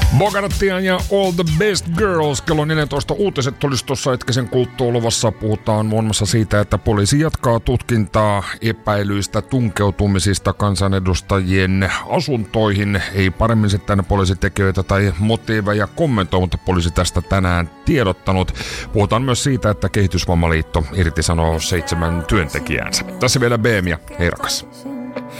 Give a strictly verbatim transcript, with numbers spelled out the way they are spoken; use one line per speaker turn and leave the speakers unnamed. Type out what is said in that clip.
Bogartian ja All the Best Girls. Kello neljätoista uutiset olisi tuossa hetkisen kulttuurluvassa. Puhutaan muun muassa siitä, että poliisi jatkaa tutkintaa epäilyistä tunkeutumisista kansanedustajien asuntoihin. Ei paremmin sitten poliisitekijöitä tai motiiveja kommentoi, mutta poliisi tästä tänään tiedottanut. Puhutaan myös siitä, että Kehitysvammaliitto irtisanoo seitsemän työntekijäänsä. Tässä vielä B M ja hei rakas.